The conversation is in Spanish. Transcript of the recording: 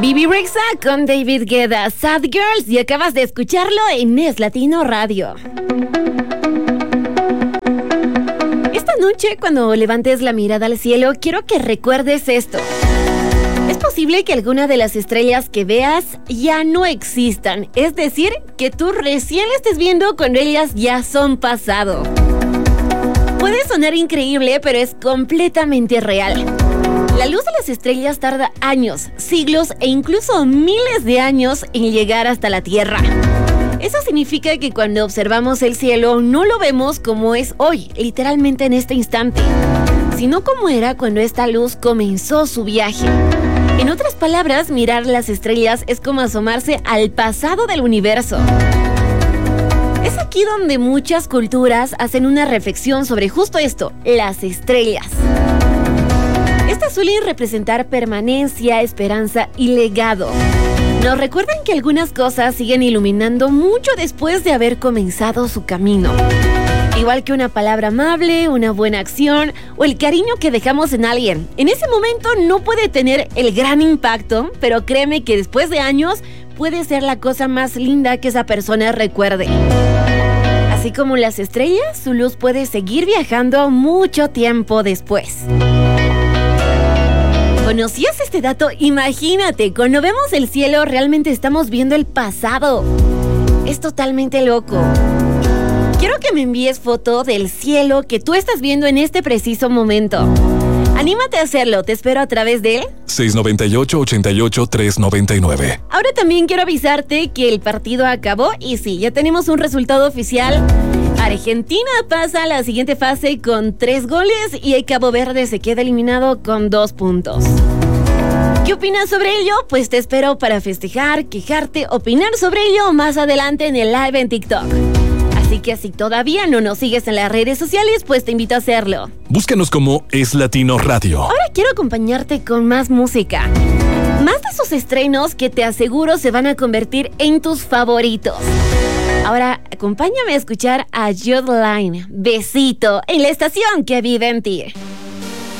Bibi Rexha con David Guetta, Sad Girls, y acabas de escucharlo en Es Latino Radio. Esta noche, cuando levantes la mirada al cielo, quiero que recuerdes esto. Es posible que alguna de las estrellas que veas ya no existan, es decir, que tú recién la estés viendo cuando ellas ya son pasado. Puede sonar increíble, pero es completamente real. La luz de las estrellas tarda años, siglos e incluso miles de años en llegar hasta la Tierra. Eso significa que cuando observamos el cielo no lo vemos como es hoy, literalmente en este instante, sino como era cuando esta luz comenzó su viaje. En otras palabras, mirar las estrellas es como asomarse al pasado del universo. Es aquí donde muchas culturas hacen una reflexión sobre justo esto, las estrellas. Estas suelen representar permanencia, esperanza y legado. Nos recuerdan que algunas cosas siguen iluminando mucho después de haber comenzado su camino. Igual que una palabra amable, una buena acción o el cariño que dejamos en alguien. En ese momento no puede tener el gran impacto, pero créeme que después de años puede ser la cosa más linda que esa persona recuerde. Así como las estrellas, su luz puede seguir viajando mucho tiempo después. ¿Conocías este dato? Imagínate, cuando vemos el cielo realmente estamos viendo el pasado. Es totalmente loco. Quiero que me envíes foto del cielo que tú estás viendo en este preciso momento. Anímate a hacerlo, te espero a través de 698-88-399. Ahora también quiero avisarte que el partido acabó y sí, ya tenemos un resultado oficial. Argentina pasa a la siguiente fase con 3 goles y el Cabo Verde se queda eliminado con 2 puntos. ¿Qué opinas sobre ello? Pues te espero para festejar, quejarte, opinar sobre ello más adelante en el live en TikTok. Así que si todavía no nos sigues en las redes sociales, pues te invito a hacerlo. Búscanos como Es Latino Radio. Ahora quiero acompañarte con más música. Más de esos estrenos que te aseguro se van a convertir en tus favoritos. Ahora, acompáñame a escuchar a Jude Line. Besito en la estación que vive en ti.